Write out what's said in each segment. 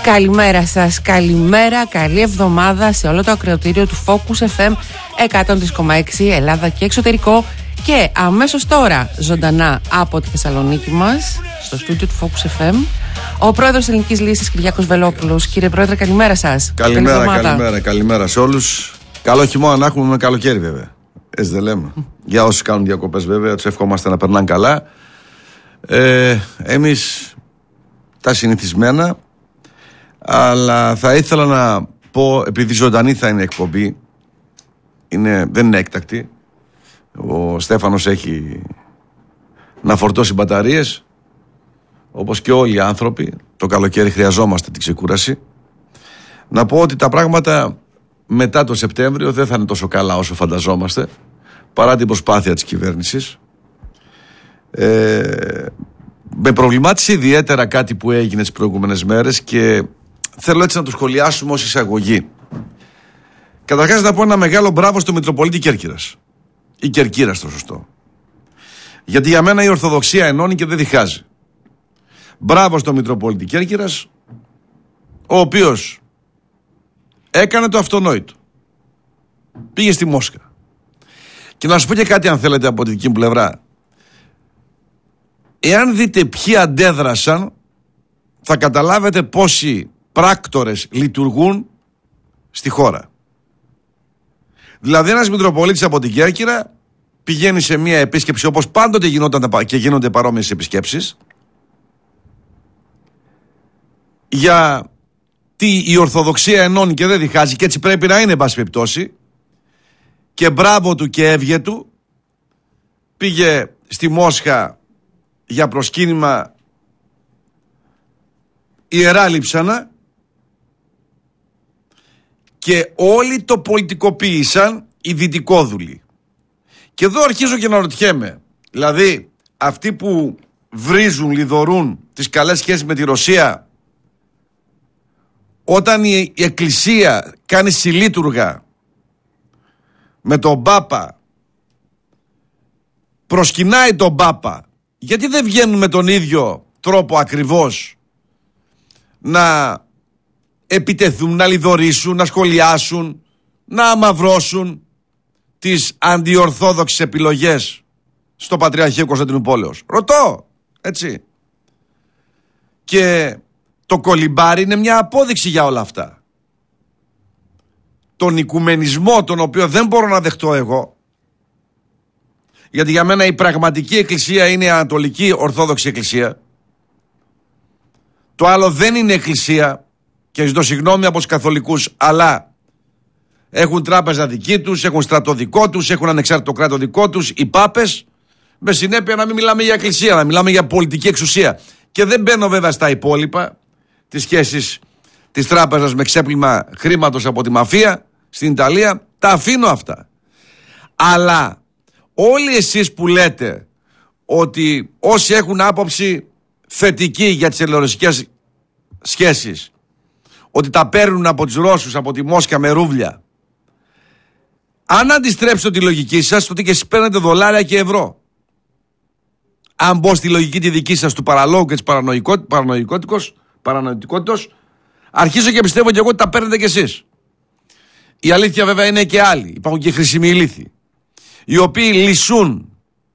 Καλημέρα σας, καλημέρα, καλή εβδομάδα σε όλο το ακροατήριο του Focus FM 103,6 Ελλάδα και εξωτερικό. Και αμέσως τώρα ζωντανά από τη Θεσσαλονίκη μας, στο στούντιο του Focus FM, ο πρόεδρος της Ελληνικής Λύσης Κυριάκος Βελόπουλος. Κύριε Πρόεδρε, καλημέρα σας. Καλημέρα σε όλους. Καλό χειμώνα να έχουμε, με καλοκαίρι βέβαια. Έτσι δεν λέμε. Για όσους κάνουν διακοπές βέβαια, τους ευχόμαστε να περνάνε καλά. Εμείς τα συνηθισμένα, αλλά θα ήθελα να πω, επειδή ζωντανή θα είναι η εκπομπή, δεν είναι έκτακτη. Ο Στέφανος έχει να φορτώσει μπαταρίες, όπως και όλοι οι άνθρωποι. Το καλοκαίρι χρειαζόμαστε την ξεκούραση. Να πω ότι τα πράγματα μετά το Σεπτέμβριο δεν θα είναι τόσο καλά όσο φανταζόμαστε, παρά την προσπάθεια της κυβέρνησης. Με προβλημάτισε ιδιαίτερα κάτι που έγινε τις προηγούμενες μέρες και θέλω έτσι να το σχολιάσουμε ως εισαγωγή. Καταρχάς να πω ένα μεγάλο μπράβο στο Μητροπολίτη Κέρκυρας. Ή Κερκύρας το σωστό. Γιατί για μένα η Ορθοδοξία ενώνει και δεν διχάζει. Μπράβο στο Μητροπολίτη Κέρκυρας, ο οποίος έκανε το αυτονόητο. Πήγε στη Μόσχα. Και να σου πω και κάτι, αν θέλετε, από τη δική μου πλευρά. Εάν δείτε ποιοι αντέδρασαν, θα καταλάβετε πόσοι πράκτορες λειτουργούν στη χώρα. Δηλαδή ένας Μητροπολίτης από την Κέρκυρα πηγαίνει σε μια επίσκεψη, όπως πάντοτε γινόταν και γίνονται παρόμοιες επισκέψεις, γιατί η Ορθοδοξία ενώνει και δεν διχάζει, και έτσι πρέπει να είναι, εν πάση περιπτώσει, και μπράβο του και έβγε του. Πήγε στη Μόσχα για προσκύνημα Ιερά Λείψανα και όλοι το πολιτικοποίησαν οι δυτικόδουλοι. Και εδώ αρχίζω και να ρωτιέμαι, δηλαδή αυτοί που βρίζουν, λιδωρούν τις καλές σχέσεις με τη Ρωσία, όταν η Εκκλησία κάνει συλλήτουργα με τον Πάπα, προσκυνάει τον Πάπα, γιατί δεν βγαίνουν με τον ίδιο τρόπο ακριβώς να επιτεθούν, να λιδωρήσουν, να σχολιάσουν, να αμαυρώσουν τις αντιορθόδοξες επιλογές στο Πατριαρχείο Κωνσταντινούπολεως? Ρωτώ, έτσι. Και το κολυμπάρι είναι μια απόδειξη για όλα αυτά. Τον οικουμενισμό, τον οποίο δεν μπορώ να δεχτώ εγώ, γιατί για μένα η πραγματική εκκλησία είναι η Ανατολική Ορθόδοξη Εκκλησία. Το άλλο δεν είναι εκκλησία, και ζητώ συγγνώμη από τους καθολικούς, αλλά έχουν τράπεζα δική τους, έχουν στρατό δικό τους, έχουν ανεξάρτητο κράτο δικό τους, οι πάπες, με συνέπεια να μην μιλάμε για εκκλησία, να μιλάμε για πολιτική εξουσία. Και δεν μπαίνω βέβαια στα υπόλοιπα, τις σχέσεις της τράπεζας με ξέπλυμα χρήματος από τη μαφία στην Ιταλία, τα αφήνω αυτά. Αλλά όλοι εσείς που λέτε ότι όσοι έχουν άποψη θετική για τις ελληνορωσικές σχέσεις, ότι τα παίρνουν από τους Ρώσους, από τη Μόσχα με ρούβλια, αν αντιστρέψετε τη λογική σας, τότε και εσείς παίρνετε δολάρια και ευρώ. Αν μπω στη λογική τη δική σας του παραλόγου και της παρανοητικότητος, αρχίζω και πιστεύω και εγώ ότι τα παίρνετε κι εσείς. Η αλήθεια βέβαια είναι και άλλη. Υπάρχουν και χρήσιμοι ηλίθιοι, οι οποίοι λυσούν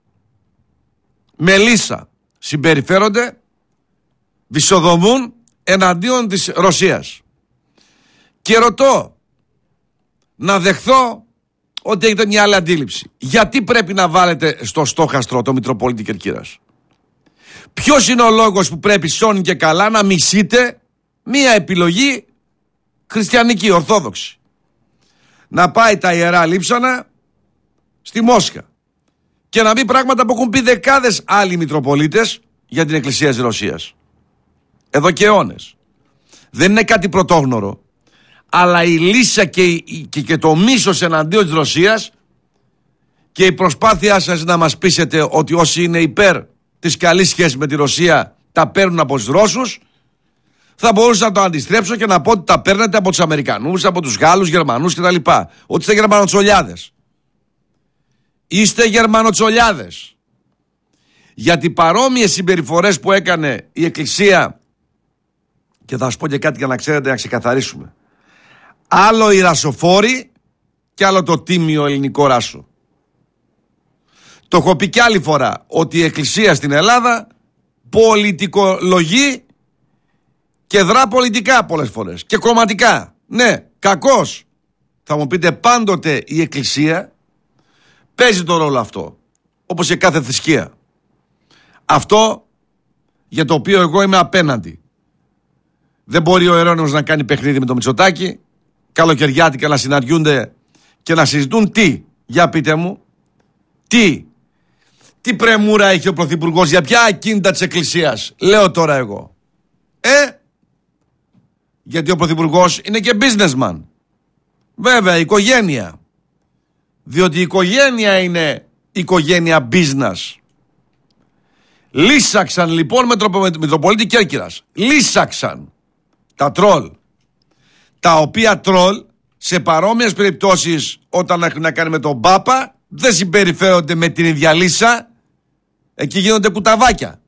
με λύσα, συμπεριφέρονται, βυσοδομούν εναντίον της Ρωσίας. Και ρωτώ, να δεχθώ ότι έχετε μια άλλη αντίληψη. Γιατί πρέπει να βάλετε στο στόχαστρο το Μητροπολίτη Κερκύρας? Ποιος είναι ο λόγος που πρέπει σώνει και καλά να μισείτε μια επιλογή χριστιανική, ορθόδοξη? Να πάει τα Ιερά Λείψανα στη Μόσχα και να πει πράγματα που έχουν πει δεκάδες άλλοι Μητροπολίτες για την Εκκλησία της Ρωσίας εδώ και αιώνες. Δεν είναι κάτι πρωτόγνωρο, αλλά η λύσα και το μίσος εναντίον της Ρωσίας και η προσπάθειά σας να μας πείσετε ότι όσοι είναι υπέρ της καλής σχέσης με τη Ρωσία τα παίρνουν από τους Ρώσους, θα μπορούσα να το αντιστρέψω και να πω ότι τα παίρνετε από τους Αμερικανούς, από τους Γάλλους, Γερμανούς κτλ. Ότι είστε Γερμανοτσολιάδες. Είστε Γερμανοτσολιάδες. Γιατί παρόμοιες συμπεριφορές που έκανε η Εκκλησία Και θα σας πω και κάτι για να ξέρετε, να ξεκαθαρίσουμε. Άλλο οι ρασοφόροι και άλλο το τίμιο ελληνικό ράσο. Το έχω πει κι άλλη φορά ότι η Εκκλησία στην Ελλάδα πολιτικολογεί και δρά πολιτικά πολλές φορές και κομματικά. Ναι, κακώς. Θα μου πείτε, πάντοτε η Εκκλησία παίζει το ρόλο αυτό, όπως και κάθε θρησκεία. Αυτό για το οποίο εγώ είμαι απέναντι. Δεν μπορεί ο Αιρώνυμος να κάνει παιχνίδι με το Μητσοτάκη, καλοκαιριάτικα να συναντιούνται και να συζητούν τι, για πείτε μου, τι πρεμούρα έχει ο Πρωθυπουργός, για ποια ακίνητα της Εκκλησίας, λέω τώρα εγώ. Γιατί ο Πρωθυπουργός είναι και businessman. Βέβαια, οικογένεια. Διότι η οικογένεια είναι οικογένεια business. Λύσαξαν λοιπόν Μητροπολίτη Κέρκυρας. Λύσαξαν τα τρόλ. Τα οποία τρόλ σε παρόμοιες περιπτώσεις, όταν έχουν να κάνει με τον Πάπα, δεν συμπεριφέρονται με την ίδια λύσα. Εκεί γίνονται κουταβάκια.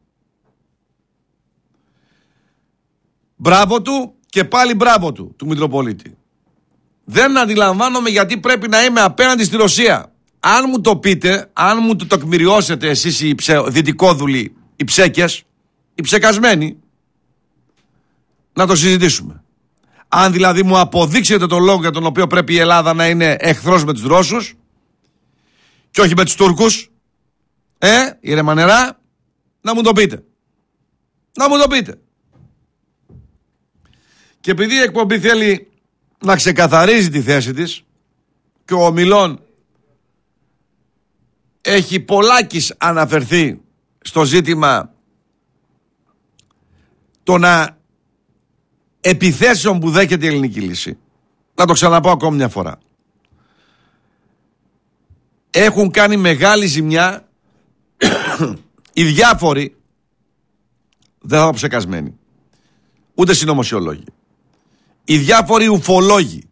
Μπράβο του και πάλι μπράβο του Μητροπολίτη. Δεν αντιλαμβάνομαι γιατί πρέπει να είμαι απέναντι στη Ρωσία. Αν μου το πείτε, αν μου το τεκμηριώσετε εσείς οι δυτικόδουλοι, οι ψέκες, οι ψεκασμένοι, να το συζητήσουμε. Αν δηλαδή μου αποδείξετε τον λόγο για τον οποίο πρέπει η Ελλάδα να είναι εχθρός με τους Ρώσους και όχι με τους Τούρκους, ήρεμα νερά, να μου το πείτε. Να μου το πείτε. Και επειδή η εκπομπή θέλει να ξεκαθαρίζει τη θέση της και ο Μιλών έχει πολλάκις αναφερθεί στο ζήτημα των επιθέσεων που δέχεται η ελληνική λύση, να το ξαναπώ ακόμη μια φορά. Έχουν κάνει μεγάλη ζημιά οι διάφοροι, δεν θα πω ψεκασμένοι, ούτε συνωμοσιολόγοι, οι διάφοροι ουφολόγοι,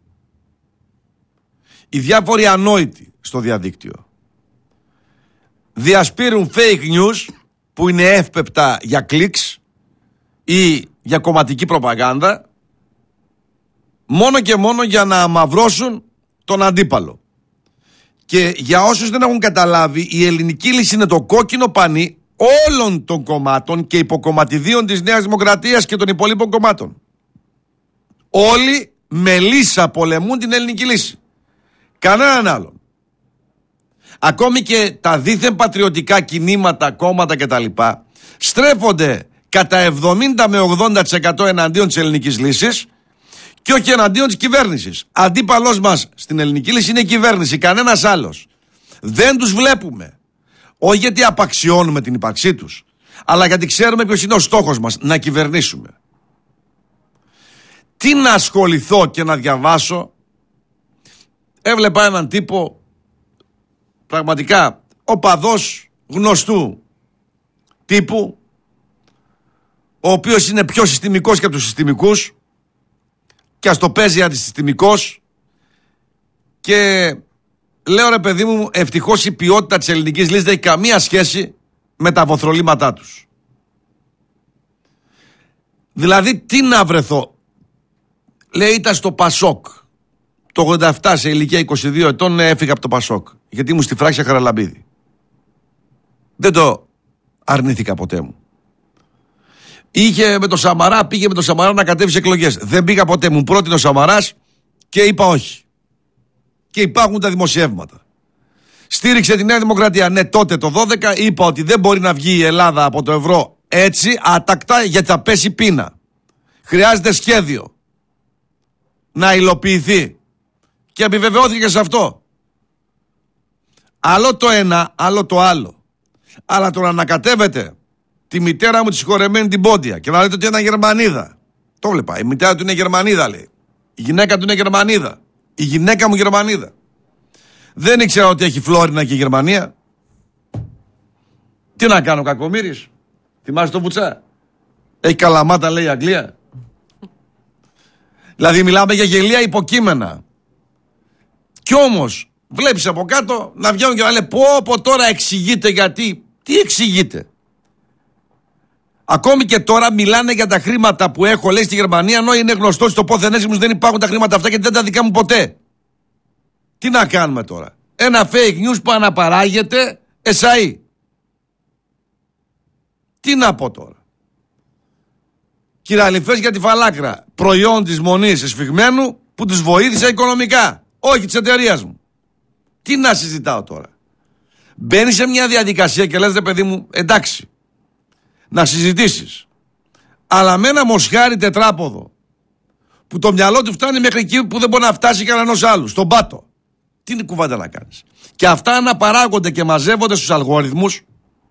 οι διάφοροι ανόητοι στο διαδίκτυο διασπείρουν fake news που είναι εύπεπτα για κλικς ή για κομματική προπαγάνδα, μόνο και μόνο για να αμαυρώσουν τον αντίπαλο. Και για όσους δεν έχουν καταλάβει, η ελληνική λύση είναι το κόκκινο πανί όλων των κομμάτων και υποκομματιδίων της Νέας Δημοκρατίας και των υπολείπων κομμάτων. Όλοι με λύσα πολεμούν την ελληνική λύση. Κανέναν άλλον. Ακόμη και τα δίθεν πατριωτικά κινήματα, κόμματα κτλ. Στρέφονται κατά 70 με 80% εναντίον της ελληνικής λύσης και όχι εναντίον της κυβέρνησης. Αντίπαλός μας στην ελληνική λύση είναι η κυβέρνηση, κανένας άλλος. Δεν τους βλέπουμε. Όχι γιατί απαξιώνουμε την ύπαρξή τους, αλλά γιατί ξέρουμε ποιος είναι ο στόχος μας, να κυβερνήσουμε. Τι να ασχοληθώ και να διαβάσω. Έβλεπα έναν τύπο, πραγματικά οπαδός γνωστού τύπου, ο οποίος είναι πιο συστημικός και από τους συστημικούς και ας το παίζει αντισυστημικός, και λέω, ρε παιδί μου, ευτυχώς η ποιότητα της ελληνικής λύσης δεν έχει καμία σχέση με τα βοθρολήματά τους. Δηλαδή τι να βρεθώ. Λέει, ήταν στο Πασόκ το 87, σε ηλικία 22 ετών έφυγα από το Πασόκ γιατί ήμουν στη φράξια Χαραλαμπίδη. Δεν το αρνήθηκα ποτέ μου. Πήγε με το Σαμαρά να κατέβει σε εκλογές. Δεν πήγα ποτέ, μου πρότεινε ο Σαμαράς και είπα όχι. Και υπάρχουν τα δημοσιεύματα. Στήριξε τη Νέα Δημοκρατία. Ναι, τότε το 12 είπα ότι δεν μπορεί να βγει η Ελλάδα από το ευρώ έτσι ατακτά, γιατί θα πέσει πείνα. Χρειάζεται σχέδιο να υλοποιηθεί. Και επιβεβαιώθηκε σε αυτό. Άλλο το ένα, άλλο το άλλο. Αλλά το να ανακατεύετε τη μητέρα μου τη συγχωρεμένη την Πόντια και να λέτε ότι είναι Γερμανίδα. Το βλέπα. Η μητέρα του είναι Γερμανίδα, λέει. Η γυναίκα του είναι Γερμανίδα. Η γυναίκα μου Γερμανίδα. Δεν ήξερα ότι έχει Φλόρινα και η Γερμανία. Τι να κάνω, κακομοίρης. Θυμάσαι το Βουτσά. Έχει Καλαμάτα, λέει, η Αγγλία. Δηλαδή μιλάμε για γελία υποκείμενα. Κι όμως βλέπεις από κάτω να βγαίνουν και να λένε πω τώρα εξηγείται γιατί. Τι εξηγείται. Ακόμη και τώρα μιλάνε για τα χρήματα που έχω, λέει, στη Γερμανία, ενώ είναι γνωστό στο πόθεν έσχυμος δεν υπάρχουν τα χρήματα αυτά γιατί δεν τα δικά μου ποτέ. Τι να κάνουμε τώρα? Ένα fake news που αναπαράγεται εσαΐ. Τι να πω τώρα? Κυραλιφές για τη φαλάκρα. Προϊόν της μονής εσφιγμένου που τους βοήθησε οικονομικά. Όχι της εταιρείας μου. Τι να συζητάω τώρα? Μπαίνεις σε μια διαδικασία και λες, ρε παιδί μου, εντάξει, να συζητήσεις. Αλλά με ένα μοσχάρι τετράποδο που το μυαλό του φτάνει μέχρι εκεί που δεν μπορεί να φτάσει κανένας άλλου, στον πάτο. Τι είναι κουβάντα να κάνεις? Και αυτά αναπαράγονται και μαζεύονται στους αλγόριθμους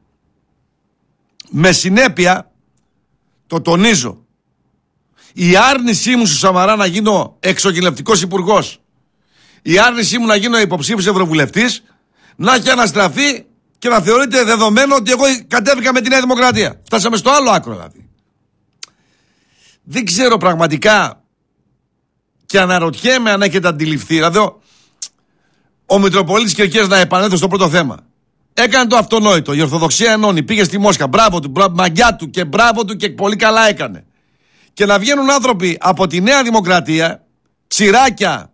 με συνέπεια, το τονίζω, η άρνησή μου στο Σαμαρά να γίνω εξοκοινευτικός υπουργός, η άρνησή μου να γίνω υποψήφιος ευρωβουλευτής, να έχει αναστραφεί και να θεωρείται δεδομένο ότι εγώ κατέβηκα με τη Νέα Δημοκρατία. Φτάσαμε στο άλλο άκρο δηλαδή. Δεν ξέρω πραγματικά και αναρωτιέμαι αν έχετε αντιληφθεί. Δηλαδή ο Μητροπολίτης Κερκίας, να επανέλθω στο πρώτο θέμα, έκανε το αυτονόητο. Η Ορθοδοξία ενώνει. Πήγε στη Μόσχα. Μπράβο του, μαγκιά του και μπράβο του και πολύ καλά έκανε. Και να βγαίνουν άνθρωποι από τη Νέα Δημοκρατία, τσιράκια,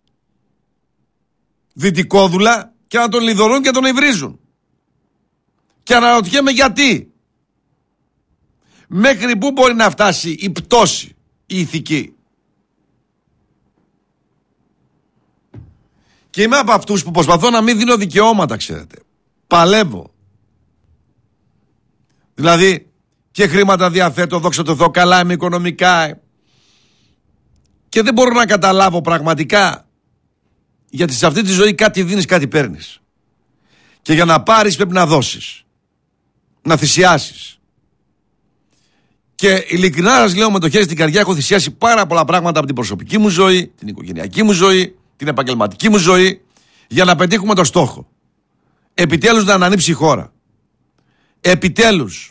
δυτικόδουλα, και να τον λιδωρούν και τον υβρίζουν. Και αναρωτιέμαι γιατί. Μέχρι πού μπορεί να φτάσει η πτώση, η ηθική? Και είμαι από αυτούς που προσπαθώ να μην δίνω δικαιώματα, ξέρετε. Παλεύω. Δηλαδή, και χρήματα διαθέτω, δόξα τω Θεώ, καλά είμαι οικονομικά. Και δεν μπορώ να καταλάβω πραγματικά, γιατί σε αυτή τη ζωή κάτι δίνεις, κάτι παίρνεις. Και για να πάρεις πρέπει να δώσεις, να θυσιάσεις. Και ειλικρινά σας λέω, με το χέρι στην καρδιά, έχω θυσιάσει πάρα πολλά πράγματα από την προσωπική μου ζωή, την οικογενειακή μου ζωή, την επαγγελματική μου ζωή, για να πετύχουμε το στόχο. Επιτέλους να ανανύψει η χώρα. Επιτέλους.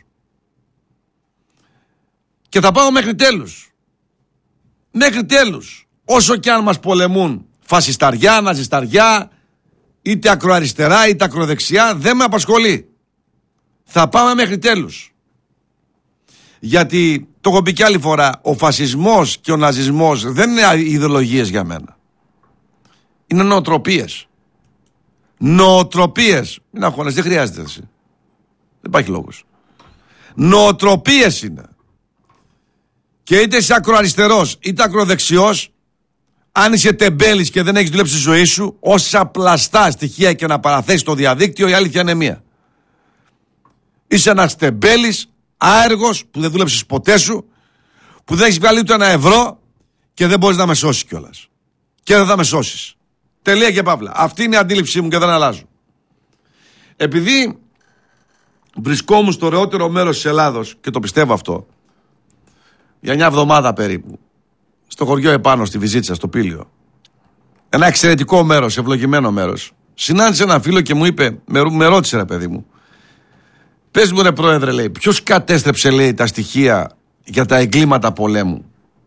Και θα πάω μέχρι τέλους. Μέχρι τέλους. Όσο και αν μας πολεμούν φασισταριά, ναζισταριά, είτε ακροαριστερά είτε ακροδεξιά, δεν με απασχολεί. Θα πάμε μέχρι τέλους. Γιατί, το έχω πει και άλλη φορά, ο φασισμός και ο ναζισμός δεν είναι ιδεολογίες για μένα. Είναι νοοτροπίες. Νοοτροπίες. Μην αγχώνεσαι, δεν χρειάζεται εσύ. Δεν υπάρχει λόγος. Νοοτροπίες είναι. Και είτε είσαι ακροαριστερός είτε ακροδεξιός, αν είσαι τεμπέλης και δεν έχεις δουλέψει τη ζωή σου, όσα πλαστά στοιχεία και να παραθέσεις στο διαδίκτυο, η αλήθεια είναι μία. Είσαι ένας τεμπέλης, άεργος, που δεν δούλεψες ποτέ σου, που δεν έχεις βγάλει ούτε ένα ευρώ και δεν μπορείς να με σώσεις κιόλας. Και δεν θα με σώσεις. Τελεία και παύλα. Αυτή είναι η αντίληψή μου και δεν αλλάζω. Επειδή βρισκόμουν στο ωραιότερο μέρος της Ελλάδος, και το πιστεύω αυτό, για 9 εβδομάδα περίπου, στο χωριό επάνω, στη Βυζίτσα, στο Πήλιο, ένα εξαιρετικό μέρος, ευλογημένο μέρος, συνάντησε ένα φίλο και μου είπε, με ρώτησε, ρε παιδί μου, πες μου, ρε πρόεδρε, λέει, ποιος κατέστρεψε, λέει, τα στοιχεία για τα εγκλήματα πολέμου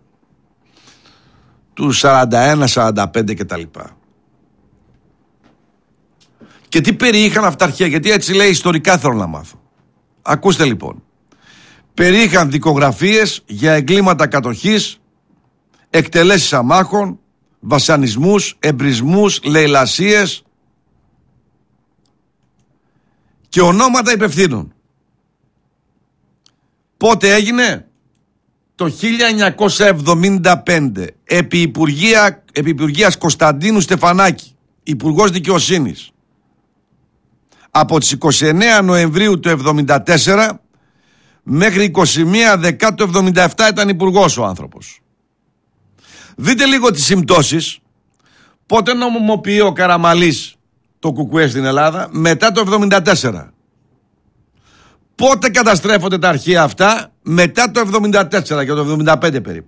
του 41, 45 κτλ. Και τι περιείχαν αυτά τα αρχεία, γιατί έτσι, λέει, ιστορικά θέλω να μάθω. Ακούστε λοιπόν. Περιείχαν δικογραφίες για εγκλήματα κατοχής, εκτελέσεις αμάχων, βασανισμούς, εμπρισμούς, λαιλασίες και ονόματα υπευθύνων. Πότε έγινε? Το 1975, επί Υπουργείας Κωνσταντίνου Στεφανάκη, Υπουργός Δικαιοσύνης. Από τις 29 Νοεμβρίου του 1974 μέχρι 21 Δεκάτου 1977 ήταν υπουργός ο άνθρωπος. Δείτε λίγο τις συμπτώσεις. Πότε νομιμοποιεί ο Καραμαλής το ΚΚΕ στην Ελλάδα? Μετά το 1974. Πότε καταστρέφονται τα αρχεία αυτά? Μετά το 1974 και το 1975 περίπου.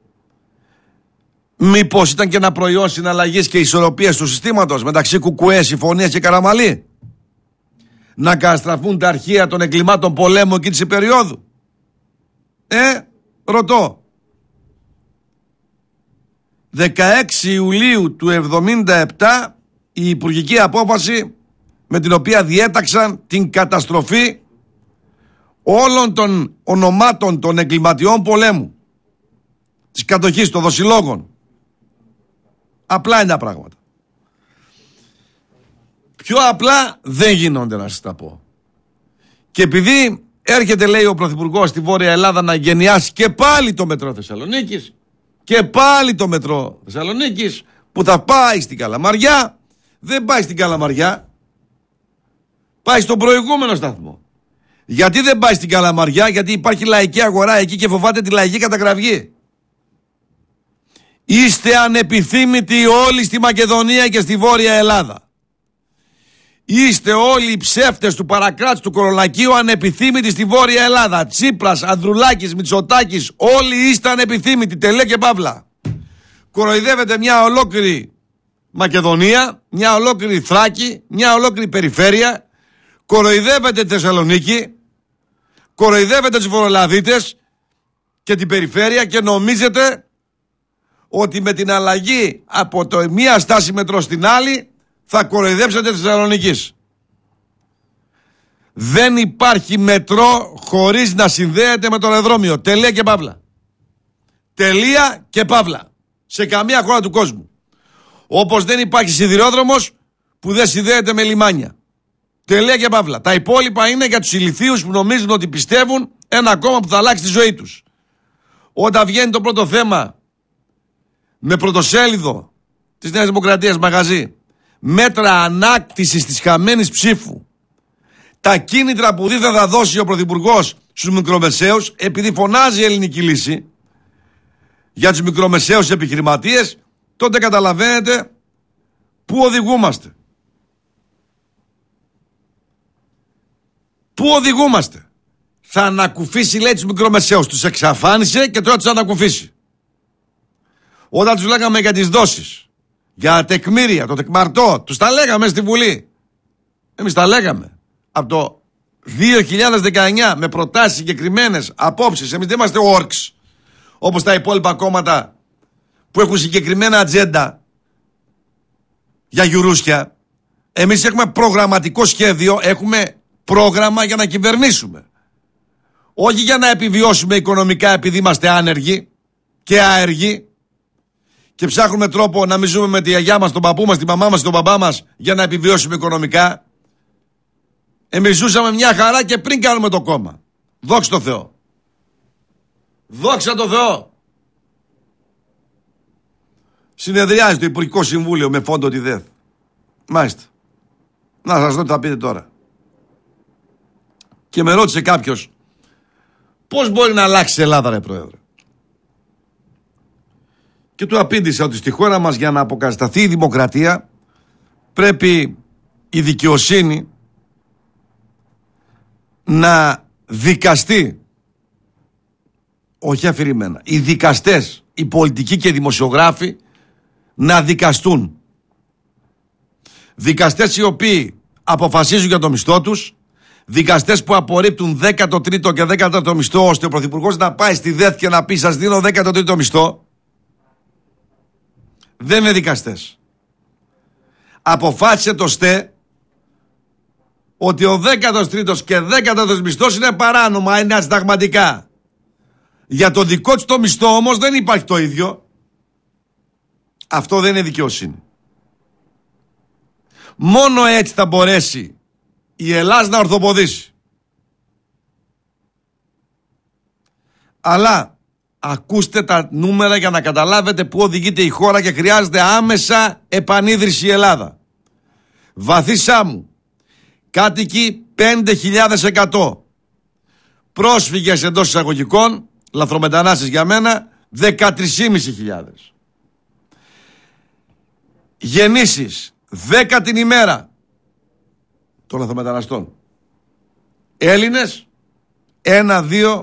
Μήπως ήταν και ένα προϊόν συναλλαγής και ισορροπίας του συστήματος μεταξύ ΚΚΕ, Συμφωνίας και Καραμαλή? Να καταστραφούν τα αρχεία των εγκλημάτων πολέμου εκεί της περίοδου? Ρωτώ. 16 Ιουλίου του 1977 η υπουργική απόφαση με την οποία διέταξαν την καταστροφή όλων των ονομάτων των εγκληματιών πολέμου, της κατοχής, των δοσιλόγων. Απλά είναι τα πράγματα. Πιο απλά δεν γίνονται, να σας τα πω. Και επειδή έρχεται, λέει ο Πρωθυπουργός, στη Βόρεια Ελλάδα να γενιάσει και πάλι το μετρό Θεσσαλονίκης, και πάλι το μετρό Θεσσαλονίκης που θα πάει στην Καλαμαριά, δεν πάει στην Καλαμαριά, πάει στον προηγούμενο σταθμό. Γιατί δεν πάει στην Καλαμαριά? Γιατί υπάρχει λαϊκή αγορά εκεί και φοβάται τη λαϊκή κατακραυγή. Είστε ανεπιθύμητοι όλοι στη Μακεδονία και στη Βόρεια Ελλάδα. Είστε όλοι οι ψεύτες του παρακράτους του Κορολακίου ανεπιθύμητοι στη Βόρεια Ελλάδα. Τσίπρας, Ανδρουλάκης, Μητσοτάκης, όλοι είστε ανεπιθύμητοι. Τελεία και παύλα. Κοροϊδεύετε μια ολόκληρη Μακεδονία, μια ολόκληρη Θράκη, μια ολόκληρη περιφέρεια. Κοροϊδεύετε τη Θεσσαλονίκη, κοροϊδεύετε τους Βορολαδίτες και την περιφέρεια και νομίζετε ότι με την αλλαγή από το μία στάση μετρό στην άλλη θα κοροϊδέψετε τη Θεσσαλονίκη. Δεν υπάρχει μετρό χωρίς να συνδέεται με το αεροδρόμιο. Τελεία και παύλα. Τελεία και παύλα. Σε καμία χώρα του κόσμου. Όπως δεν υπάρχει σιδηρόδρομος που δεν συνδέεται με λιμάνια. Τελεία και παύλα. Τα υπόλοιπα είναι για τους ηλιθίους που νομίζουν ότι πιστεύουν ένα κόμμα που θα αλλάξει τη ζωή τους. Όταν βγαίνει το πρώτο θέμα με πρωτοσέλιδο της Νέας Δημοκρατίας μαγαζί, μέτρα ανάκτησης της χαμένης ψήφου, τα κίνητρα που δεν θα δώσει ο Πρωθυπουργός στους μικρομεσαίους, επειδή φωνάζει η ελληνική λύση για τους μικρομεσαίους επιχειρηματίες, τότε καταλαβαίνετε πού οδηγούμαστε. Πού οδηγούμαστε? Θα ανακουφίσει, λέει, τους μικρομεσαίους. Τους εξαφάνισε και τώρα τους ανακουφίσει. Όταν τους λέγαμε για τις δόσεις, για τεκμήρια, το τεκμαρτό, τους τα λέγαμε στη Βουλή. Εμείς τα λέγαμε από το 2019 με προτάσεις συγκεκριμένες, απόψεις. Εμείς δεν είμαστε όρξ όπως τα υπόλοιπα κόμματα που έχουν συγκεκριμένα ατζέντα για γιουρούσια. Εμείς έχουμε προγραμματικό σχέδιο, έχουμε πρόγραμμα για να κυβερνήσουμε. Όχι για να επιβιώσουμε οικονομικά επειδή είμαστε άνεργοι και άεργοι και ψάχνουμε τρόπο να μην ζούμε με τη γιαγιά μας, τον παππού μας, τη μαμά μας, τον μπαμπά μας για να επιβιώσουμε οικονομικά. Εμείς ζούσαμε μια χαρά και πριν κάνουμε το κόμμα. Δόξα τω Θεώ. Δόξα τω Θεώ. Συνεδριάζει το Υπουργικό Συμβούλιο με φόντο τη ΔΕΘ. Μάλιστα. Να σας δω τι θα πείτε τώρα. Και με ρώτησε κάποιος, πώς μπορεί να αλλάξει η Ελλάδα, ρε Πρόεδρε? Και του απήντησα ότι στη χώρα μας, για να αποκατασταθεί η δημοκρατία, πρέπει η δικαιοσύνη να δικαστεί. Όχι αφηρημένα. Οι δικαστές, οι πολιτικοί και οι δημοσιογράφοι να δικαστούν. Δικαστές οι οποίοι αποφασίζουν για το μισθό τους, δικαστές που απορρίπτουν 13ο και 14ο μισθό, ώστε ο Πρωθυπουργός να πάει στη ΔΕΘ και να πει σας δίνω 13ο μισθό. Δεν είναι δικαστές. Αποφάσισε το ΣΤΕ ότι ο 13ος και 14ος μισθός είναι παράνομα, είναι ασυνταγματικά. Για το δικό του το μισθό όμως δεν υπάρχει το ίδιο. Αυτό δεν είναι δικαιοσύνη. Μόνο έτσι θα μπορέσει η Ελλάδα να ορθοποδήσει. Αλλά ακούστε τα νούμερα για να καταλάβετε πού οδηγείται η χώρα και χρειάζεται άμεσα επανίδρυση η Ελλάδα. Βαθύ Σάμου, κάτοικοι 5.100. Πρόσφυγες εντός εισαγωγικών, λαθρομετανάστες για μένα, 13.500. Γεννήσεις 10 την ημέρα των λαθρομεταναστών. Έλληνες 1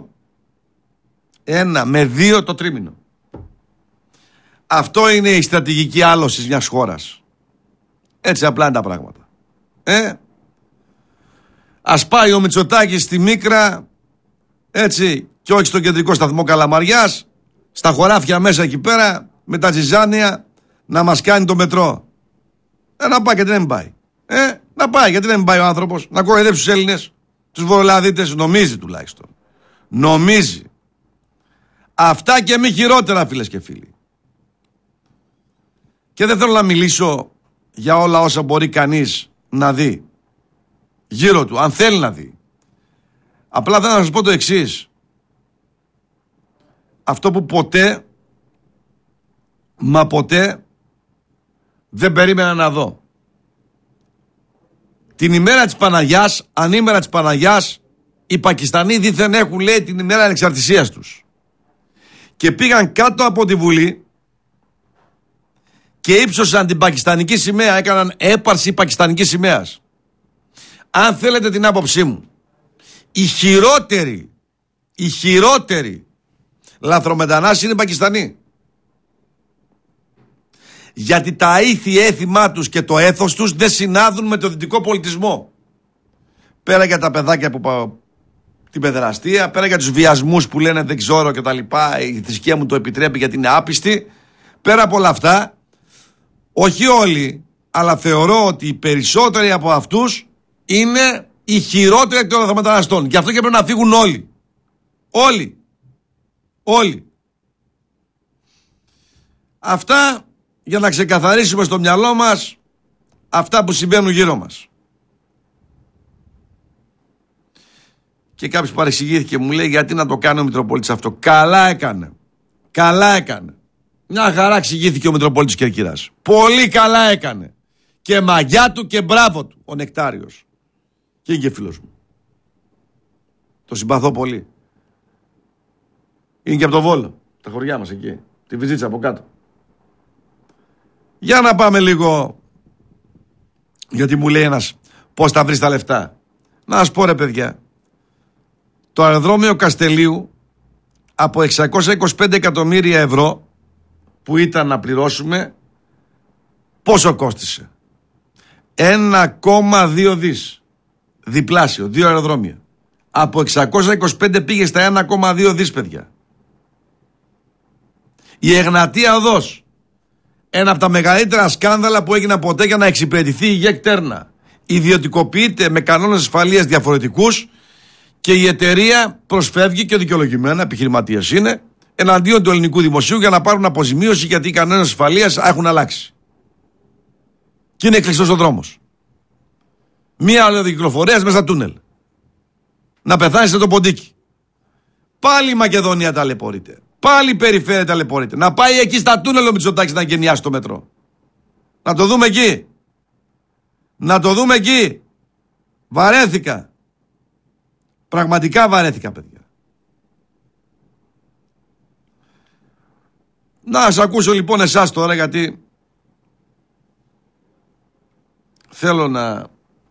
με 2 το τρίμηνο. Αυτό είναι η στρατηγική άλωση μιας χώρας. Έτσι απλά είναι τα πράγματα. Ας πάει ο Μητσοτάκης στη Μίκρα, έτσι, και όχι στο κεντρικό σταθμό Καλαμαριάς, στα χωράφια μέσα εκεί πέρα, με τα τζιζάνια, να μας κάνει το μετρό. Να πάει, γιατί δεν πάει. Να πάει, γιατί δεν πάει ο άνθρωπος, να κοροϊδέψει τους Έλληνες. τους βορειοελλαδίτες, νομίζει τουλάχιστον. Νομίζει. Αυτά και μη χειρότερα, φίλες και φίλοι. Και δεν θέλω να μιλήσω για όλα όσα μπορεί κανείς να δει γύρω του, αν θέλει να δει. Απλά θέλω να σας πω το εξής. Αυτό που ποτέ, μα ποτέ δεν περίμενα να δω. Την ημέρα της Παναγιάς, ανήμερα της Παναγιάς, οι Πακιστανοί δήθεν έχουν, λέει, την ημέρα ανεξαρτησίας τους. Και πήγαν κάτω από τη Βουλή και ύψωσαν την πακιστανική σημαία, έκαναν έπαρση πακιστανικής σημαίας. Αν θέλετε την άποψή μου, οι χειρότεροι λαθρομετανάστες είναι οι Πακιστανοί. Γιατί τα ήθη έθιμά τους και το έθος τους δεν συνάδουν με το δυτικό πολιτισμό. Πέρα για τα παιδάκια που την παιδεραστία, πέρα για τους βιασμούς που λένε δεν ξέρω και τα λοιπά, η θρησκεία μου το επιτρέπει γιατί είναι άπιστη. Πέρα από όλα αυτά, όχι όλοι, αλλά θεωρώ ότι οι περισσότεροι από αυτούς είναι οι χειρότεροι των λαθρομεταναστών. Γι' αυτό και πρέπει να φύγουν όλοι. Όλοι. Αυτά για να ξεκαθαρίσουμε στο μυαλό μας αυτά που συμβαίνουν γύρω μας. Και κάποιος παρεξηγήθηκε, μου λέει, γιατί να το κάνει ο Μητροπολίτης αυτό. Καλά έκανε. Μια χαρά εξηγήθηκε ο Μητροπολίτης Κερκύρας. Πολύ καλά έκανε. Και μαγιά του και μπράβο του ο Νεκτάριος. Και είναι και φίλος μου. Το συμπαθώ πολύ. Είναι και από το Βόλο. Τα χωριά μας εκεί. Τη Βυζίτσα από κάτω. Για να πάμε λίγο. Γιατί μου λέει ένας πώς θα βρεις τα λεφτά. Να σας πω, ρε παιδιά. Το αεροδρόμιο Καστελίου από 625 εκατομμύρια ευρώ που ήταν να πληρώσουμε, πόσο κόστισε? 1,2 δις. Διπλάσιο, 2 αεροδρόμια. Από 625 πήγε στα 1,2 δις, παιδιά. Η Εγνατία Οδός, ένα από τα μεγαλύτερα σκάνδαλα που έγιναν ποτέ για να εξυπηρετηθεί η ΓΕΚ Τέρνα, ιδιωτικοποιείται με κανόνες ασφαλείας διαφορετικούς και η εταιρεία προσφεύγει, και δικαιολογημένα, επιχειρηματίες είναι, εναντίον του ελληνικού δημοσίου για να πάρουν αποζημίωση, γιατί οι κανόνες ασφαλείας έχουν αλλάξει. Και είναι κλειστός ο δρόμος. Μία ώρα κυκλοφορίας μέσα στα τούνελ. Να πεθάνει σε το ποντίκι. Πάλι η Μακεδονία ταλαιπωρείται. Πάλι η περιφέρεια ταλαιπωρείται. Να πάει εκεί στα τούνελ ο Μητσοτάκης να γενιάσει το μετρό. Να το δούμε εκεί. Βαρέθηκα. Πραγματικά βαρέθηκα, παιδιά. Να σας ακούσω λοιπόν εσάς τώρα, γιατί θέλω να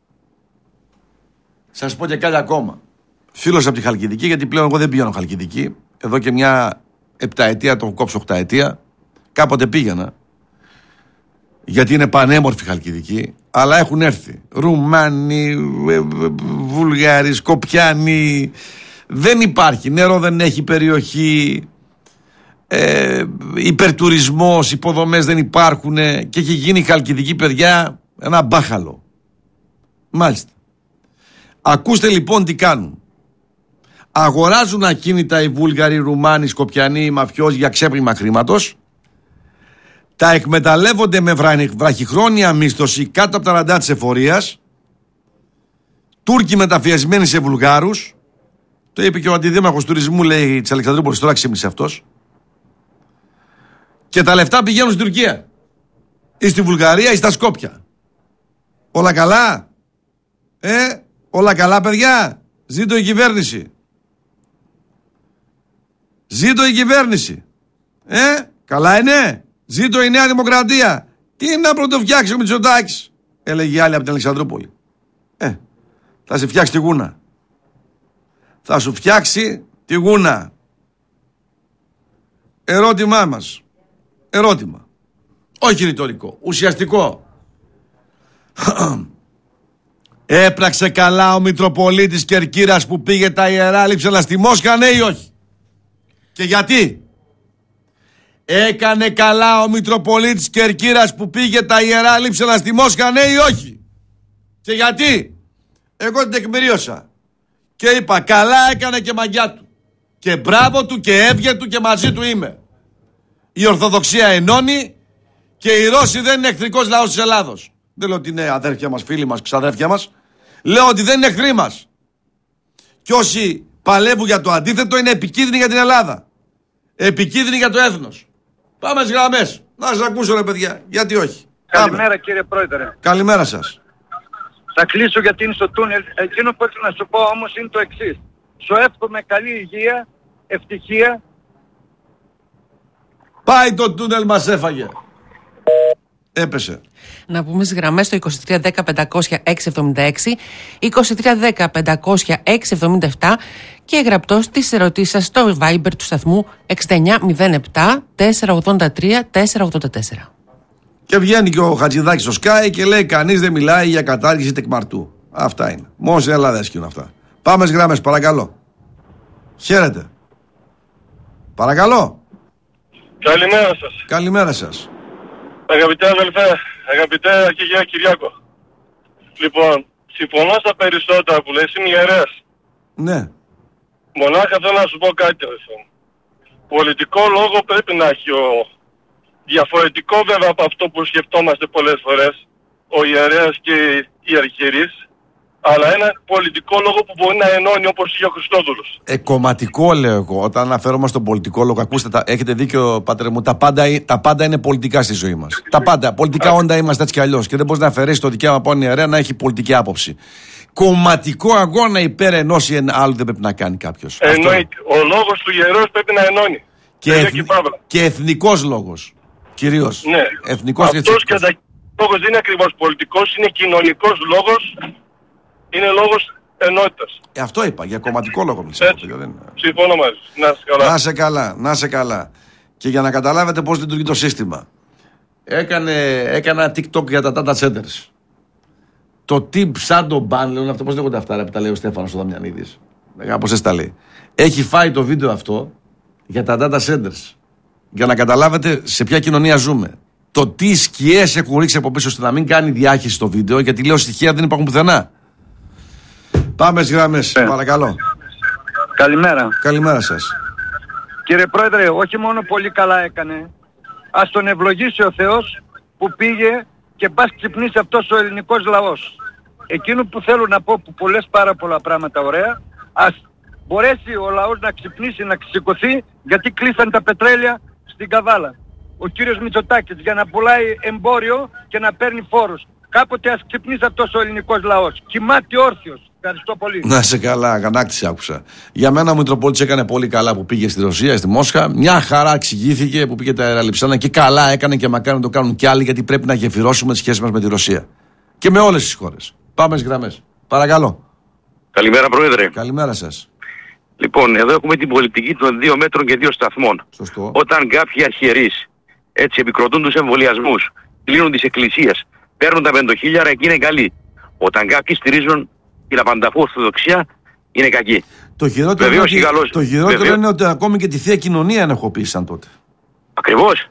σας πω και κάτι ακόμα. Φίλος από τη Χαλκιδική, γιατί πλέον εγώ δεν πηγαίνω Χαλκιδική. Εδώ και μια 7ετία, το έχω κόψει 8ετία. Κάποτε πήγαινα, γιατί είναι πανέμορφη Χαλκιδική, αλλά έχουν έρθει Ρουμάνοι, Βουλγάροι, Σκοπιάνοι. Δεν υπάρχει νερό, δεν έχει περιοχή, υπερτουρισμός, υποδομές δεν υπάρχουν και έχει γίνει η Χαλκιδική, παιδιά, ένα μπάχαλο. Μάλιστα. Ακούστε λοιπόν τι κάνουν. Αγοράζουν ακίνητα οι Βούλγαροι, οι Ρουμάνοι, οι Σκοπιανοί, οι μαφιόζοι για ξέπλυμα χρήματος. Τα εκμεταλλεύονται με βραχυχρόνια μίσθωση κάτω από τα ραντάρ της εφορίας. Τούρκοι μεταφιεσμένοι σε Βουλγάρους. Το είπε και ο αντιδήμαρχος τουρισμού, λέει, της Αλεξανδρούπολης, τώρα ξύπνησε αυτός. Και τα λεφτά πηγαίνουν στην Τουρκία ή στη Βουλγαρία ή στα Σκόπια. Όλα καλά? Όλα καλά, παιδιά? Ζήτω η κυβέρνηση. Καλά είναι? Ζήτω η Νέα Δημοκρατία. Τι να πρωτοφτιάξει ο Μητσοτάκης, έλεγε άλλη από την Αλεξανδρούπολη. Θα σε φτιάξει τη γούνα. Θα σου φτιάξει τη γούνα. Ερώτημά μας. Ερώτημα. Όχι ρητορικό. Ουσιαστικό. Έπραξε καλά ο Μητροπολίτης Κερκύρας που πήγε τα ιερά λείψανα στη Μόσχα, ναι ή όχι? Και γιατί? Έκανε καλά ο Μητροπολίτης Κερκύρας που πήγε τα ιερά λείψανα στη Μόσχα, ναι ή όχι? Και γιατί? Εγώ την τεκμηρίωσα. Και είπα καλά έκανε και μαγιά του. Και μπράβο του και έβγε του και μαζί του είμαι. Η Ορθοδοξία ενώνει και οι Ρώσοι δεν είναι εχθρικός λαός της Ελλάδος. Δεν λέω ότι είναι αδέρφια μας, φίλοι μας, ξαδέρφια μας. Λέω ότι δεν είναι εχθροί μας. Και όσοι παλεύουν για το αντίθετο είναι επικίνδυνοι για την Ελλάδα. Επικίνδυνοι για το έθνος. Πάμε στις γραμμές. Να σας ακούσω ρε παιδιά. Γιατί όχι. Καλημέρα κύριε Πρόεδρε. Καλημέρα σας. Θα κλείσω γιατί είναι στο τούνελ. Εκείνο που ήθελα να σου πω όμως είναι το εξής. Σου εύχομαι καλή υγεία, ευτυχία. Πάει το τούνελ, μας έφαγε. Έπεσε. Να πούμε στις γραμμές το 2310-500-676, 2310-500-677 και γραπτός τις ερωτήσεις σας στο Viber του σταθμού 6907-483-484. Και βγαίνει και ο Χατζηδάκης στο Sky και λέει κανείς δεν μιλάει για κατάργηση τεκμαρτού. Αυτά είναι. Μόνο στην Ελλάδα έσχυνουν αυτά. Πάμε στις γραμμές, παρακαλώ. Χαίρετε. Παρακαλώ. Καλημέρα σας. Καλημέρα σας. Αγαπητέ αδελφέ, αγαπητέ αρχηγέ Κυριάκο. Λοιπόν, συμφωνώ στα περισσότερα που λες, είμαι ιερέας. Ναι. Μονάχα θέλω να σου πω κάτι, αδελφέ. Πολιτικό λόγο πρέπει να έχει διαφορετικό βέβαια από αυτό που σκεφτόμαστε πολλές φορές, ο ιερέας και οι αρχιερείς, αλλά ένα πολιτικό λόγο που μπορεί να ενώνει όπως είχε ο Χριστόδουλος. Κομματικό λέω εγώ. Όταν αναφέρομαι στον πολιτικό λόγο, ακούστε, έχετε δίκιο, πατέρα μου, τα πάντα είναι πολιτικά στη ζωή μας. Τα πάντα. Πολιτικά όντα είμαστε έτσι κι αλλιώς. Και δεν μπορεί να αφαιρέσει το δικαίωμα από έναν ιερέα να έχει πολιτική άποψη. Κομματικό αγώνα υπέρ ενός ή άλλου δεν πρέπει να κάνει κάποιος. Εννοείται. Ο λόγος του ιερέως πρέπει να ενώνει. Και εθνικός λόγος. Κυρίως. Ναι. Εθνικός και αυτός κατά λόγος δεν είναι ακριβώς πολιτικός, είναι κοινωνικός λόγος. Είναι λόγος ενότητας. Αυτό είπα, για κομματικό λόγο. Συμφωνώ μαζί. Να σε καλά. Να σε καλά. Και για να καταλάβετε πώς λειτουργεί το σύστημα. Έκανα TikTok για τα data centers. Το tip shadow ban, λέω αυτό, πώς λέγονται αυτά που τα λέει ο Στέφανος ο Δαμιανίδης. Κάπως έτσι τα λέει. Έχει φάει το βίντεο αυτό για τα data centers. Για να καταλάβετε σε ποια κοινωνία ζούμε. Το τι σκιές έχουν ρίξει από πίσω ώστε να μην κάνει διάχυση στο βίντεο, γιατί λέω στοιχεία δεν υπάρχουν πουθενά. Πάμε στις γραμμές, παρακαλώ. Καλημέρα. Καλημέρα σας. Κύριε Πρόεδρε, όχι μόνο πολύ καλά έκανε, ας τον ευλογήσει ο Θεός που πήγε και πας ξυπνήσει αυτός ο ελληνικός λαός. Εκείνο που θέλω να πω, που πολλές πάρα πολλά πράγματα ωραία, ας μπορέσει ο λαός να ξυπνήσει, να σηκωθεί, γιατί κλείσαν τα πετρέλαια στην Καβάλα. Ο κύριος Μητσοτάκης για να πουλάει εμπόριο και να παίρνει φόρους. Κάποτε ας ξυπνήσει αυτός ο ελληνικός λαός. Κοιμάται όρθιος. Ευχαριστώ πολύ. Να σε καλά, αγανάκτηση άκουσα. Για μένα ο Μητροπόλητης έκανε πολύ καλά που πήγε στη Ρωσία, στη Μόσχα. Μια χαρά εξηγήθηκε που πήγε τα αεραλειψάνα και καλά έκανε και μακάρι να το κάνουν κι άλλοι, γιατί πρέπει να γεφυρώσουμε τις σχέσεις μας με τη Ρωσία. Και με όλες τις χώρες. Πάμε στις γραμμές. Παρακαλώ. Καλημέρα, Πρόεδρε. Καλημέρα σας. Λοιπόν, εδώ έχουμε την πολιτική των 2 μέτρων και 2 σταθμών. Σωστό. Όταν κάποιοι αρχιερείς έτσι επικροτούν τους εμβολιασμούς, κλείνουν τις εκκλησίες, παίρνουν τα 5.000, εκεί είναι καλοί. Όταν κάποιοι στηρίζουν την απανταχού Ορθοδοξία, είναι κακοί. Το χειρότερο, είναι ότι ακόμη και τη Θεία Κοινωνία ενεχοποίησαν τότε. Ακριβώς.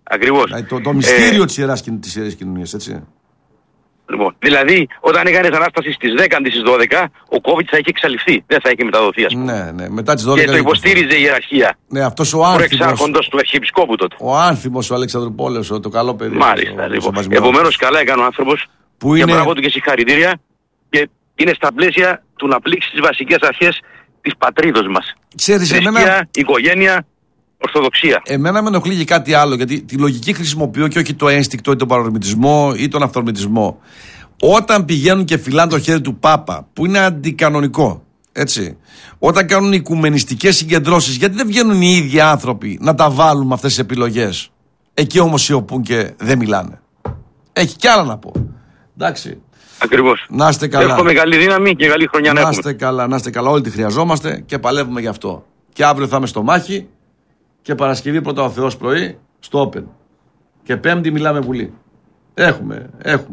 Το μυστήριο της Ιεράς Κοινωνίας, έτσι. Λοιπόν, δηλαδή, όταν έκανες Ανάσταση στις 10 αντί στις 12, ο COVID θα είχε εξαλειφθεί. Δεν θα είχε μεταδοθεί, ας πούμε. Ναι, μετά τις 12. Και το υποστήριζε η ιεραρχία. Ναι, αυτός ο άνθιμος. Προεξάρχοντος του Αρχιεπισκόπου τότε. Ο άνθιμος ο Αλεξανδρουπόλεως, το καλό παιδί. Μάλιστα, λοιπόν. Επομένως, καλά έκανε ο άνθρωπος. Που και μπράβο του και συγχαρητήρια. Και είναι στα πλαίσια του να πλήξει τις βασικές αρχές της πατρίδος μας. Θρησκεία, οικογένεια, Ορθοδοξία. Εμένα με ενοχλεί και κάτι άλλο, γιατί τη λογική χρησιμοποιώ και όχι το ένστικτο ή τον παρορμητισμό ή τον αυθορμητισμό. Όταν πηγαίνουν και φυλάνε το χέρι του Πάπα, που είναι αντικανονικό, έτσι. Όταν κάνουν οικουμενιστικές συγκεντρώσεις, γιατί δεν βγαίνουν οι ίδιοι άνθρωποι να τα βάλουν με αυτές τις επιλογές. Εκεί όμως σιωπούν και δεν μιλάνε. Έχει κι άλλα να πω. Εντάξει. Ακριβώς. Να είστε καλά. Εύχομαι καλή δύναμη και καλή χρονιά να έχουμε. Να είστε καλά. Όλοι τη χρειαζόμαστε και παλεύουμε γι' αυτό. Και αύριο θα είμαι στο Μάχη και Παρασκευή πρώτα ο Θεός πρωί στο Open. Και Πέμπτη μιλάμε Βουλή. Έχουμε.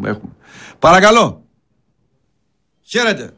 Παρακαλώ. Χαίρετε.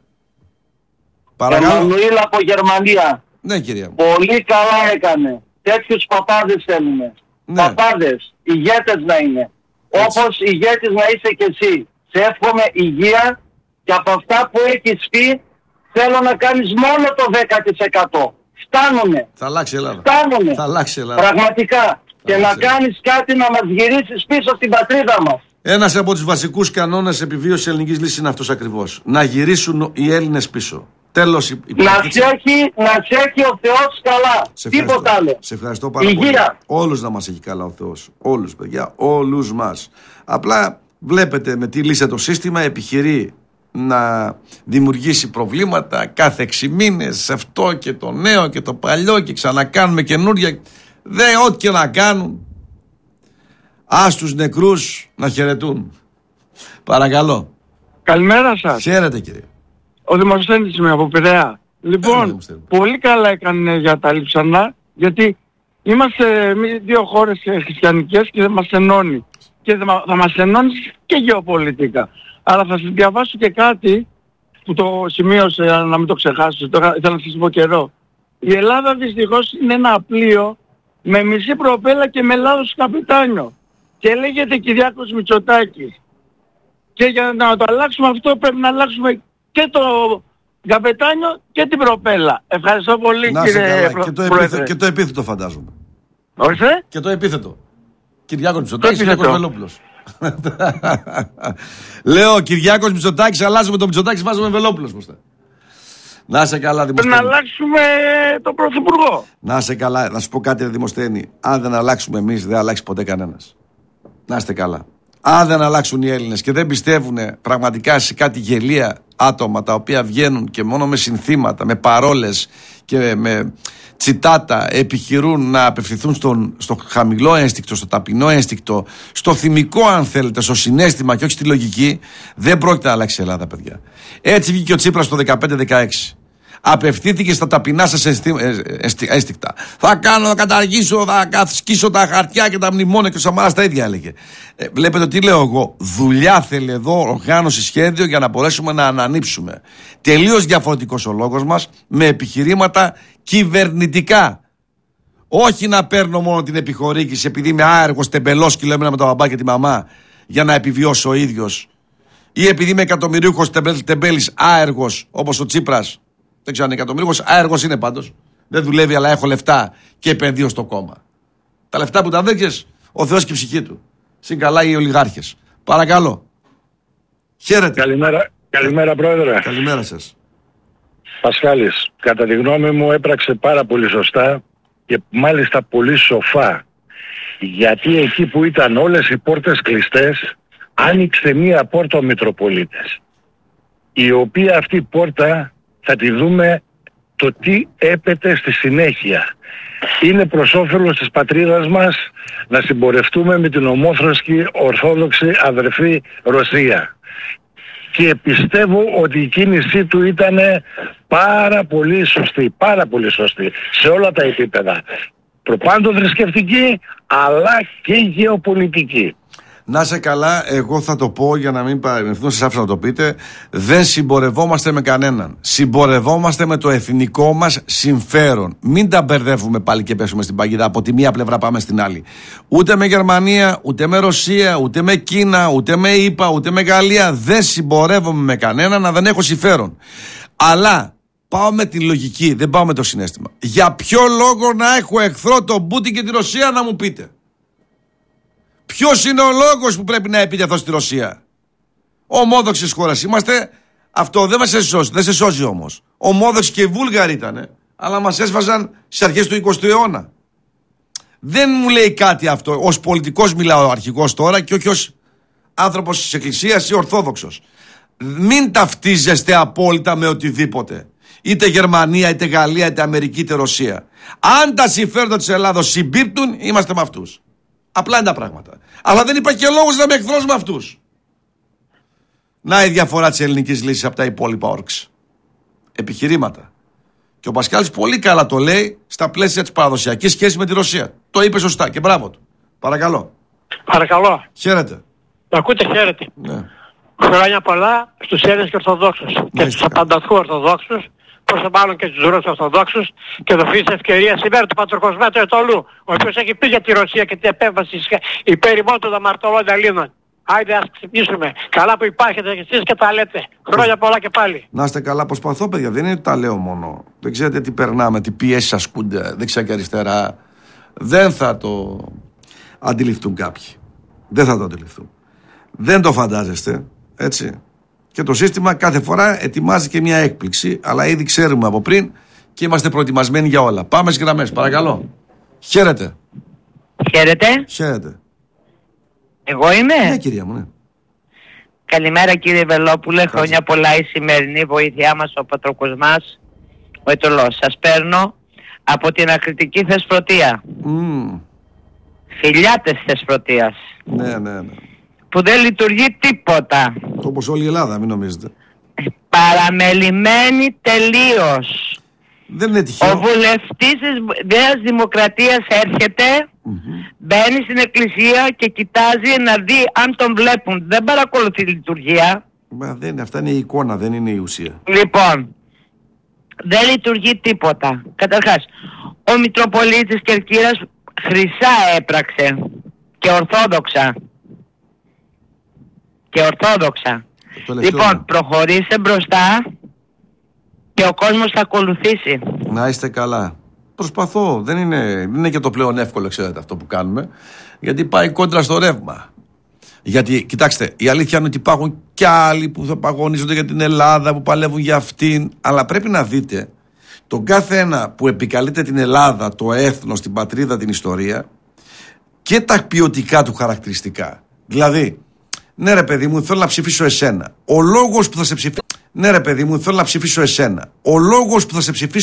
Παρακαλώ. Εμμανουήλ από Γερμανία. Ναι, κυρία μου. Πολύ καλά έκανε. Τέτοιους παπάδες θέλουμε. Ναι. Παπάδες, ηγέτες να είναι. Έτσι. Όπως ηγέτης να είσαι και εσύ. Σε εύχομαι υγεία και από αυτά που έχεις πει Θέλω να κάνεις μόνο το 10%. Φτάνουνε. Θα αλλάξει η Ελλάδα. Φτάνουνε. Θα αλλάξει η Ελλάδα. Πραγματικά. Και να κάνεις κάτι να μας γυρίσεις πίσω στην πατρίδα μας. Ένας από τους βασικούς κανόνες επιβίωσης ελληνικής λύσης είναι αυτός ακριβώς. Να γυρίσουν οι Έλληνες πίσω. Τέλος η να σε έχει ο Θεός καλά. Τίποτα άλλο. Σε ευχαριστώ πάρα πολύ. Όλους να μας έχει καλά ο Θεός. Όλους, παιδιά. Όλους μας. Απλά βλέπετε με τι λύσε το σύστημα. Επιχειρεί να δημιουργήσει προβλήματα κάθε 6 μήνες. Αυτό και το νέο και το παλιό και ξανακάνουμε καινούργια. Ό,τι και να κάνουν. Ας τους νεκρούς να χαιρετούν. Παρακαλώ. Καλημέρα σας. Χαίρετε, κύριε. Ο Δημοσθένης είμαι από Πειραιά. Λοιπόν, πολύ καλά έκανε για τα Λείψανα, γιατί είμαστε δύο χώρες χριστιανικές και δεν μας ενώνει. Και θα μας ενώνει και γεωπολιτικά. Αλλά θα σας διαβάσω και κάτι που το σημείωσε, να μην το ξεχάσω, ήθελα να σας πω καιρό. Η Ελλάδα δυστυχώς είναι ένα πλοίο με μισή προπέλα και με λάθος καπιτάνιο. Και λέγεται Κυριάκος Μητσοτάκης. Και για να το αλλάξουμε αυτό πρέπει να αλλάξουμε και το καπετάνιο και την προπέλα. Ευχαριστώ πολύ, κύριε Πρόεδρε. Και το επίθετο φαντάζομαι. Ορίστε. Και το επίθετο. Κυριάκος Μητσοτάκης, Κυριάκος Βελόπουλος. Λέω Κυριάκος Μητσοτάκης, αλλάζουμε τον Μητσοτάκης, βάζουμε Βελόπουλος μπροστά. Να είσαι καλά, Δημοσθένη. Να αλλάξουμε τον Πρωθυπουργό. Να είσαι καλά, να σου πω κάτι, Δημοσθένη. Αν δεν αλλάξουμε εμείς, δεν αλλάξει ποτέ κανένας. Να είστε καλά. Αν δεν αλλάξουν οι Έλληνες και δεν πιστεύουν πραγματικά σε κάτι γελία άτομα τα οποία βγαίνουν και μόνο με συνθήματα, με παρόλες και με τσιτάτα επιχειρούν να απευθυνθούν στο χαμηλό ένστικτο, στο ταπεινό ένστικτο, στο θυμικό αν θέλετε, στο συναίσθημα και όχι στη λογική, δεν πρόκειται να αλλάξει η Ελλάδα, παιδιά. Έτσι βγήκε ο Τσίπρας το 15-16. Απευθύνθηκε στα ταπεινά σας ένστικτα. Θα καταργήσω, θα σκίσω τα χαρτιά και τα μνημόνια, και ο Σαμάρας τα ίδια έλεγε. Βλέπετε τι λέω εγώ. Δουλειά θέλει εδώ, οργάνωση, σχέδιο για να μπορέσουμε να ανανύψουμε. Τελείως διαφορετικός ο λόγος μας, με επιχειρήματα κυβερνητικά. Όχι να παίρνω μόνο την επιχορήγηση επειδή είμαι άεργος, τεμπελός και λέμε με τον μπαμπά και τη μαμά για να επιβιώσω ο ίδιος. Ή επειδή είμαι εκατομμυρίουχος τεμπέλης άεργος όπως ο Τσίπρας. Δεν ξέρω αν είναι εκατομμύριο, άεργος είναι πάντως. Δεν δουλεύει, αλλά έχω λεφτά και επενδύω στο κόμμα. Τα λεφτά που τα δέχεσαι, ο Θεός και η ψυχή του. Συν καλά οι ολιγάρχες. Παρακαλώ. Χαίρετε. Καλημέρα, Πρόεδρε. Καλημέρα σας. Πασχάλης, κατά τη γνώμη μου έπραξε πάρα πολύ σωστά και μάλιστα πολύ σοφά. Γιατί εκεί που ήταν όλες οι πόρτες κλειστές, άνοιξε μία πόρτα ο Μητροπολίτης. Η οποία αυτή η πόρτα θα τη δούμε το τι έπεται στη συνέχεια. Είναι προς όφελος της πατρίδας μας να συμπορευτούμε με την ομόφροστη ορθόδοξη αδερφή Ρωσία. Και πιστεύω ότι η κίνησή του ήταν πάρα πολύ σωστή σε όλα τα επίπεδα. Προπάντων θρησκευτική αλλά και γεωπολιτική. Να είσαι καλά, εγώ θα το πω για να μην παρεμβαίνω, σας άφησα να το πείτε. Δεν συμπορευόμαστε με κανέναν. Συμπορευόμαστε με το εθνικό μας συμφέρον. Μην τα μπερδεύουμε πάλι και πέσουμε στην παγίδα. Από τη μία πλευρά πάμε στην άλλη. Ούτε με Γερμανία, ούτε με Ρωσία, ούτε με Κίνα, ούτε με ΗΠΑ, ούτε με Γαλλία. Δεν συμπορεύομαι με κανέναν να δεν έχω συμφέρον. Αλλά πάω με τη λογική, δεν πάω με το συναίσθημα. Για ποιο λόγο να έχω εχθρό τον Πούτιν και τη Ρωσία, να μου πείτε? Ποιος είναι ο λόγος που πρέπει να επιτεθώ στη Ρωσία? Ομόδοξες χώρες είμαστε. Αυτό δεν μας σώζει, δεν σε σώζει όμως. Ομόδοξοι και Βούλγαροι ήτανε, αλλά μας έσβαζαν στις αρχές του 20ου αιώνα. Δεν μου λέει κάτι αυτό. Ως πολιτικός μιλάω αρχηγός τώρα και όχι ως άνθρωπος της Εκκλησίας ή Ορθόδοξος. Μην ταυτίζεστε απόλυτα με οτιδήποτε. Είτε Γερμανία, είτε Γαλλία, είτε Αμερική, είτε Ρωσία. Αν τα συμφέροντα της Ελλάδος συμπίπτουν, είμαστε με αυτούς. Απλά είναι τα πράγματα. Αλλά δεν υπάρχει και λόγος να είμαι εχθρός με αυτούς. Να η διαφορά της ελληνικής λύσης από τα υπόλοιπα όρξ. Επιχειρήματα. Και ο Πασχάλης πολύ καλά το λέει στα πλαίσια της παραδοσιακής σχέσης με τη Ρωσία. Το είπε σωστά και μπράβο του. Παρακαλώ. Παρακαλώ. Χαίρετε. Το ακούτε, χαίρετε. Ναι. Χρόνια πολλά στους Έλληνες και Ορθοδόξους. Και στους απανταχού Ορθοδόξους. Πόσο μάλλον και τους Ρώσους Ορθοδόξους. Και δοθεί ευκαιρία σήμερα του Πατροκοσμάτου Ετωλού, ο οποίος έχει πει για τη Ρωσία και την επέμβαση υπέρ ημών των αμαρτωλών Ελλήνων. Άιντε ας ξυπνήσουμε. Καλά που υπάρχετε και εσείς και τα λέτε. Χρόνια πολλά και πάλι. Να είστε καλά, προσπαθώ παιδιά, δεν είναι ότι τα λέω μόνο. Δεν ξέρετε τι περνάμε, τι πιέσεις ασκούνται δεξιά και αριστερά. Δεν θα το αντιληφθούν κάποιοι. Δεν θα το αντιληφθούν. Δεν το φαντάζεστε, έτσι. Και το σύστημα κάθε φορά ετοιμάζει και μια έκπληξη, αλλά ήδη ξέρουμε από πριν και είμαστε προετοιμασμένοι για όλα. Πάμε στις γραμμές, παρακαλώ. Χαίρετε. Χαίρετε. Χαίρετε. Εγώ είμαι. Ναι, κυρία μου, ναι. Καλημέρα κύριε Βελόπουλε, χρόνια πολλά η σημερινή βοήθειά μας, ο πατροκος μας, ο Αιτωλός. Σας παίρνω από την ακριτική Θεσπρωτεία. Φιλιά της Θεσπρωτείας. Ναι. Που δεν λειτουργεί τίποτα. Όπως όλη η Ελλάδα, μην νομίζετε. Παραμελημένη τελείως. Δεν είναι τυχαίο. Ο βουλευτής της Νέας Δημοκρατίας έρχεται, μπαίνει στην εκκλησία και κοιτάζει να δει αν τον βλέπουν. Δεν παρακολουθεί λειτουργία. Μα δεν είναι, αυτά είναι η εικόνα, δεν είναι η ουσία. Λοιπόν, δεν λειτουργεί τίποτα. Καταρχάς, ο Μητροπολίτης Κερκύρας χρυσά έπραξε και ορθόδοξα. Λοιπόν, προχωρήστε μπροστά και ο κόσμος θα ακολουθήσει. Να είστε καλά. Προσπαθώ. Δεν είναι και το πλέον εύκολο, ξέρετε, αυτό που κάνουμε. Γιατί πάει κόντρα στο ρεύμα. Γιατί, κοιτάξτε, η αλήθεια είναι ότι υπάρχουν κι άλλοι που θα παγωνίζονται για την Ελλάδα, που παλεύουν για αυτήν. Αλλά πρέπει να δείτε τον κάθε ένα που επικαλείται την Ελλάδα, το έθνος, την πατρίδα, την ιστορία και τα ποιοτικά του χαρακτηριστικά. Δηλαδή, ναι ρε παιδί μου, θέλω να ψηφίσω εσένα. Ο λόγος που θα σε ψηφίσω. Ναι ρε παιδί μου, θέλω να ψηφίσω εσένα. Ο λόγος που θα σε ψηφίσω